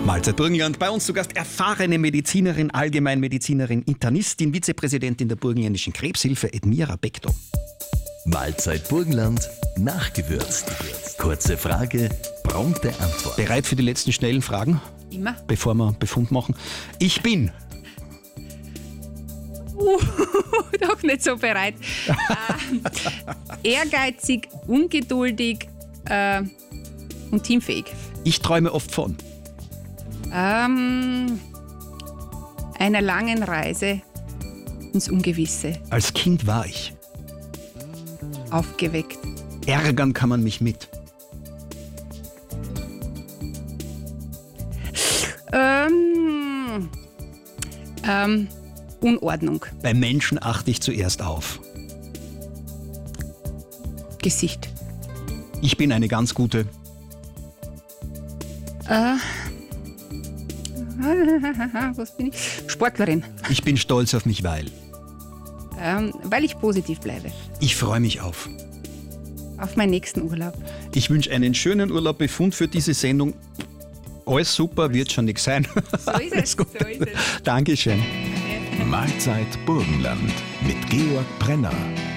Mahlzeit Burgenland. Bei uns zu Gast erfahrene Medizinerin, Allgemeinmedizinerin, Internistin, Vizepräsidentin der Burgenländischen Krebshilfe, Edmira Bekto. Mahlzeit Burgenland, nachgewürzt. Kurze Frage, prompte Antwort. Bereit für die letzten schnellen Fragen? Immer. Bevor wir Befund machen. Ich bin. Doch nicht so bereit. Ehrgeizig, ungeduldig und teamfähig. Ich träume oft von. Einer langen Reise ins Ungewisse. Als Kind war ich. Aufgeweckt. Ärgern kann man mich mit. Unordnung. Bei Menschen achte ich zuerst auf. Gesicht. Ich bin eine ganz gute. Was bin ich? Sportlerin. Ich bin stolz auf mich, weil. Weil ich positiv bleibe. Ich freue mich auf. Auf meinen nächsten Urlaub. Ich wünsche einen schönen Urlaub. Befund für diese Sendung. Alles super, wird schon nichts sein. So ist es. So ist es. Dankeschön. Mahlzeit Burgenland mit Georg Brenner.